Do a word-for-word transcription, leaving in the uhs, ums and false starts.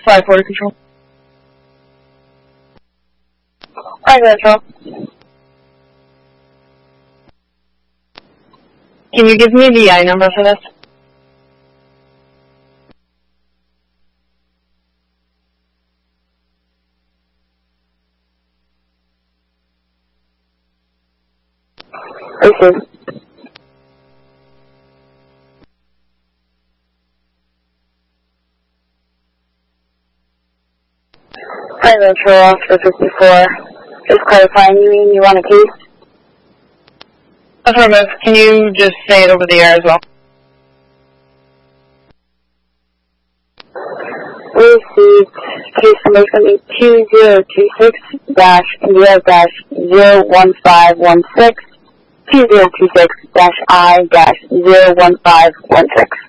five forty control. Hi, Control. Can you give me the I number for this? Receive. Hi, Control, Officer fifty-four. Just clarifying, you mean you want a case? Affirmative. Can you just say it over the air as well? We received case number two zero two six dash India dash zero one five one six two zero two six dash I dash zero one five one six.